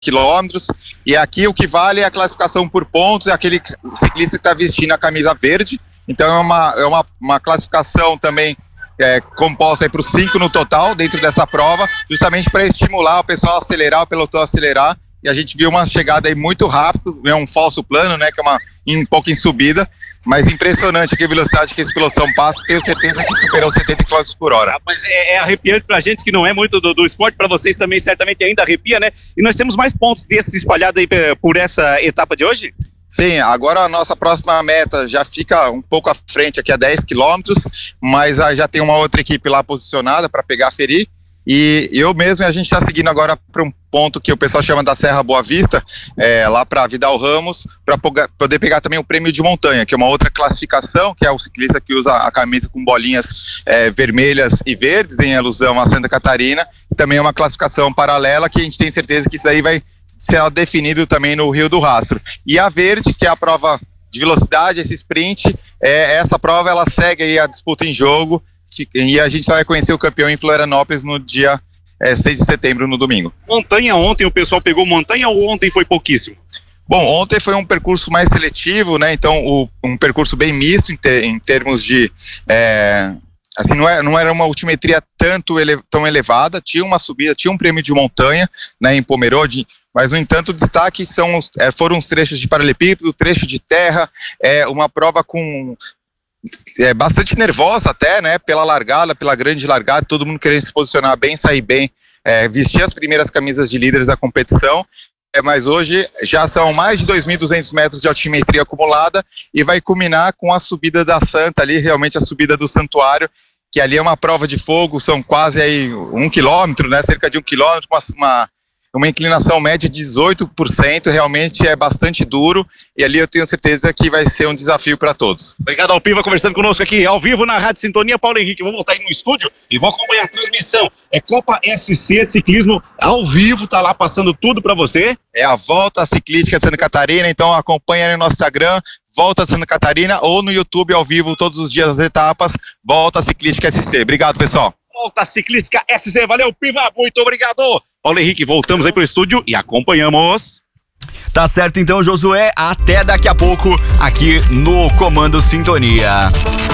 quilômetros, e aqui o que vale é a classificação por pontos, é aquele ciclista que está vestindo a camisa verde, então é uma classificação também composta para os 5 no total, dentro dessa prova, justamente para estimular o pessoal a acelerar, o pelotão a acelerar, e a gente viu uma chegada aí muito rápido, é um falso plano, né, que é um pouco em subida, mas impressionante que a velocidade que esse pelotão passa, tenho certeza que superou 70 km por hora. Mas é arrepiante pra gente que não é muito do esporte, pra vocês também certamente ainda arrepia, né? E nós temos mais pontos desses espalhados aí por essa etapa de hoje? Sim, agora a nossa próxima meta já fica um pouco à frente, aqui a 10 quilômetros, mas já tem uma outra equipe lá posicionada para pegar a Feri. E eu mesmo, a gente está seguindo agora para um ponto que o pessoal chama da Serra Boa Vista, lá para Vidal Ramos, para poder pegar também o prêmio de montanha, que é uma outra classificação, que é o ciclista que usa a camisa com bolinhas vermelhas e verdes, em alusão a Santa Catarina, e também é uma classificação paralela, que a gente tem certeza que isso aí vai ser definido também no Rio do Rastro. E a verde, que é a prova de velocidade, esse sprint, essa prova ela segue aí a disputa em jogo, e a gente só vai conhecer o campeão em Florianópolis no dia 6 de setembro, no domingo. Montanha, ontem o pessoal pegou montanha ou ontem foi pouquíssimo? Bom, ontem foi um percurso mais seletivo, né? Então um percurso bem misto em termos de... assim, não era uma altimetria tão elevada, tinha uma subida, tinha um prêmio de montanha, né, em Pomerode, mas no entanto o destaque foram os trechos de paralelepípedo, trecho de terra, uma prova com... bastante nervosa até, né, pela largada, pela grande largada, todo mundo querendo se posicionar bem, sair bem, vestir as primeiras camisas de líderes da competição, mas hoje já são mais de 2.200 metros de altimetria acumulada e vai culminar com a subida da Santa ali, realmente a subida do santuário, que ali é uma prova de fogo, são quase aí 1 quilômetro, né, cerca de 1 quilômetro, uma inclinação média de 18%, realmente é bastante duro, e ali eu tenho certeza que vai ser um desafio para todos. Obrigado ao Piva conversando conosco aqui ao vivo na Rádio Sintonia. Paulo Henrique, vou voltar aí no estúdio e vou acompanhar a transmissão. É Copa SC Ciclismo ao vivo, tá lá passando tudo para você. É a Volta Ciclística Santa Catarina, então acompanha aí no nosso Instagram, Volta Santa Catarina, ou no YouTube ao vivo todos os dias as etapas, Volta Ciclística SC. Obrigado, pessoal. Volta Ciclística SC, valeu Piva, muito obrigado. Paulo Henrique, voltamos aí pro estúdio e acompanhamos. Tá certo então, Josué, até daqui a pouco aqui no Comando Sintonia.